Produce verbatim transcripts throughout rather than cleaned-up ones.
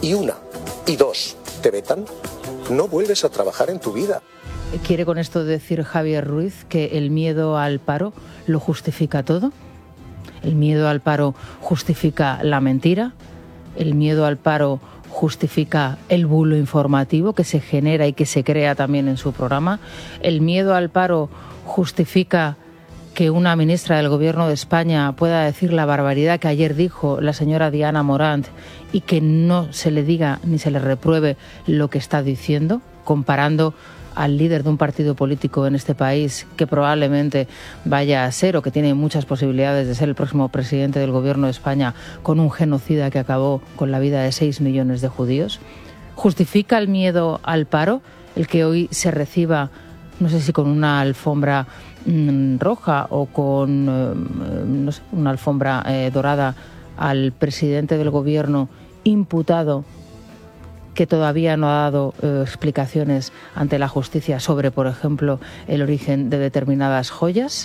y una, y dos, te vetan, no vuelves a trabajar en tu vida. ¿Quiere con esto decir Javier Ruiz que el miedo al paro lo justifica todo? ¿El miedo al paro justifica la mentira? ¿El miedo al paro justifica el bulo informativo que se genera y que se crea también en su programa? ¿El miedo al paro justifica que una ministra del Gobierno de España pueda decir la barbaridad que ayer dijo la señora Diana Morant y que no se le diga ni se le repruebe lo que está diciendo, comparando al líder de un partido político en este país que probablemente vaya a ser o que tiene muchas posibilidades de ser el próximo presidente del Gobierno de España con un genocida que acabó con la vida de seis millones de judíos? ¿Justifica el miedo al paro el que hoy se reciba, no sé si con una alfombra mmm, roja o con eh, no sé, una alfombra eh, dorada al presidente del Gobierno imputado que todavía no ha dado eh, explicaciones ante la justicia sobre, por ejemplo, el origen de determinadas joyas?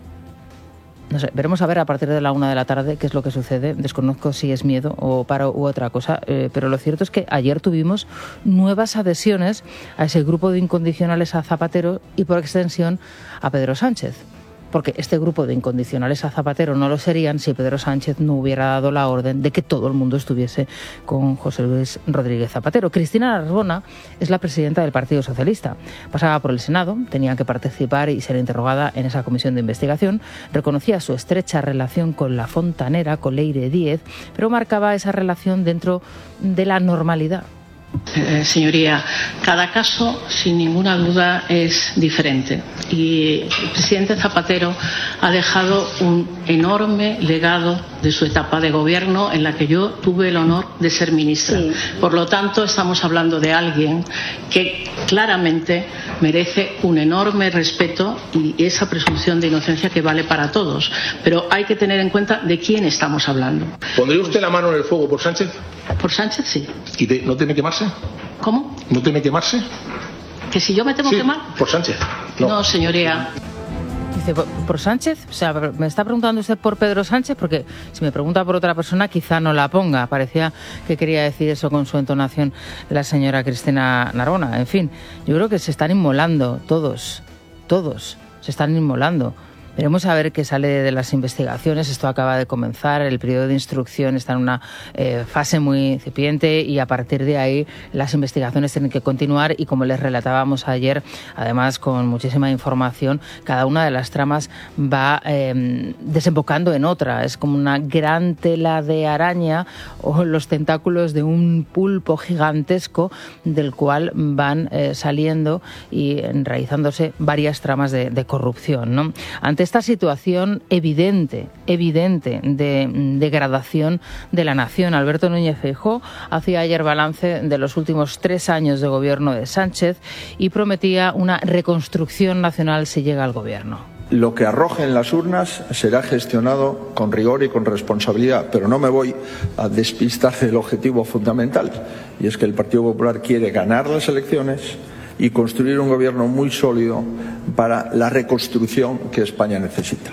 No sé, veremos a ver a partir de la una de la tarde qué es lo que sucede. Desconozco si es miedo o paro u otra cosa, eh, pero lo cierto es que ayer tuvimos nuevas adhesiones a ese grupo de incondicionales a Zapatero y, por extensión, a Pedro Sánchez. Porque este grupo de incondicionales a Zapatero no lo serían si Pedro Sánchez no hubiera dado la orden de que todo el mundo estuviese con José Luis Rodríguez Zapatero. Cristina Narbona es la presidenta del Partido Socialista. Pasaba por el Senado, tenía que participar y ser interrogada en esa comisión de investigación. Reconocía su estrecha relación con la fontanera, con Leire Díez, pero marcaba esa relación dentro de la normalidad. Eh, señoría, cada caso, sin ninguna duda, es diferente. Y el presidente Zapatero ha dejado un enorme legado de su etapa de gobierno en la que yo tuve el honor de ser ministra. Sí. Por lo tanto, estamos hablando de alguien que claramente merece un enorme respeto y esa presunción de inocencia que vale para todos. Pero hay que tener en cuenta de quién estamos hablando. ¿Pondría usted la mano en el fuego por Sánchez? Por Sánchez, sí. ¿Y te, no teme quemarse? ¿Cómo? ¿No teme quemarse? ¿Que si yo me temo sí, quemar? Por Sánchez. No, no señoría. Dice, ¿por Sánchez? O sea, ¿me está preguntando usted por Pedro Sánchez? Porque si me pregunta por otra persona, quizá no la ponga. Parecía que quería decir eso con su entonación la señora Cristina Narbona. En fin, yo creo que se están inmolando todos, todos se están inmolando. Veremos a ver qué sale de las investigaciones. Esto acaba de comenzar, el periodo de instrucción está en una eh, fase muy incipiente y a partir de ahí las investigaciones tienen que continuar y, como les relatábamos ayer, además con muchísima información, cada una de las tramas va eh, desembocando en otra. Es como una gran tela de araña o los tentáculos de un pulpo gigantesco del cual van eh, saliendo y enraizándose varias tramas de, de corrupción, ¿no? Ante esta situación evidente, evidente de degradación de la nación, Alberto Núñez Feijóo hacía ayer balance de los últimos tres años de gobierno de Sánchez y prometía una reconstrucción nacional si llega al gobierno. Lo que arrojen las urnas será gestionado con rigor y con responsabilidad, pero no me voy a despistar del objetivo fundamental, y es que el Partido Popular quiere ganar las elecciones y construir un gobierno muy sólido para la reconstrucción que España necesita.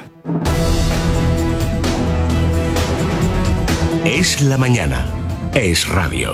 Es la mañana. Es radio.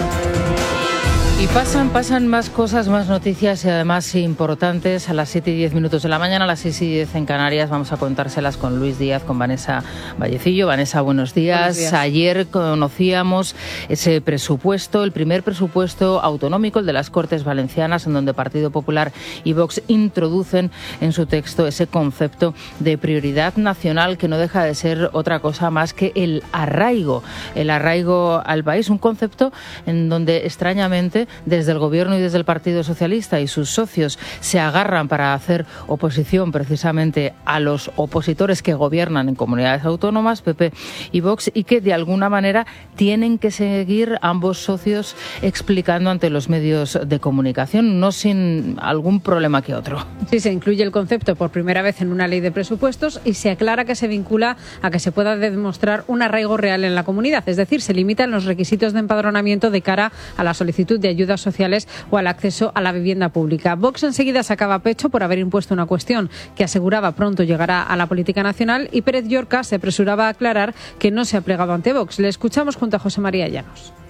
Y pasan, pasan más cosas, más noticias y además importantes. A las siete y diez minutos de la mañana, a las seis y diez en Canarias, vamos a contárselas con Luis Díaz, con Vanessa Vallecillo. Vanessa, buenos días. Buenos días. Ayer conocíamos ese presupuesto, el primer presupuesto autonómico, el de las Cortes Valencianas, en donde Partido Popular y Vox introducen en su texto ese concepto de prioridad nacional que no deja de ser otra cosa más que el arraigo, el arraigo al país, un concepto en donde extrañamente desde el Gobierno y desde el Partido Socialista y sus socios se agarran para hacer oposición precisamente a los opositores que gobiernan en comunidades autónomas, P P y Vox, y que de alguna manera tienen que seguir ambos socios explicando ante los medios de comunicación, no sin algún problema que otro. Sí, se incluye el concepto por primera vez en una ley de presupuestos y se aclara que se vincula a que se pueda demostrar un arraigo real en la comunidad, es decir, se limitan los requisitos de empadronamiento de cara a la solicitud de ayudas sociales o al acceso a la vivienda pública. Vox enseguida sacaba pecho por haber impuesto una cuestión que aseguraba pronto llegará a la política nacional y Pérez Llorca se apresuraba a aclarar que no se ha plegado ante Vox. Le escuchamos junto a José María Llanos.